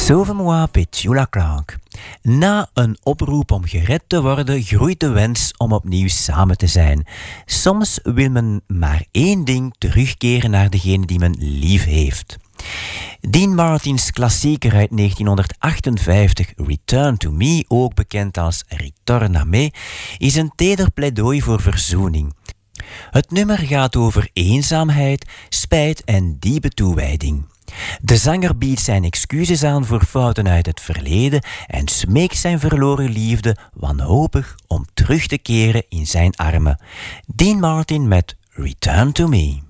Sauve-moi, Petula Clark. Na een oproep om gered te worden, groeit de wens om opnieuw samen te zijn. Soms wil men maar één ding: terugkeren naar degene die men lief heeft. Dean Martins klassieker uit 1958, Return to Me, ook bekend als Ritorn a me, is een teder pleidooi voor verzoening. Het nummer gaat over eenzaamheid, spijt en diepe toewijding. De zanger biedt zijn excuses aan voor fouten uit het verleden en smeekt zijn verloren liefde wanhopig om terug te keren in zijn armen. Dean Martin met Return to Me.